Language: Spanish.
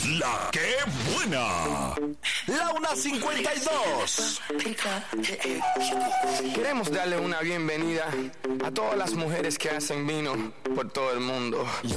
La que buena. La 1:52. Queremos darle una bienvenida a todas las mujeres que hacen vino por todo el mundo.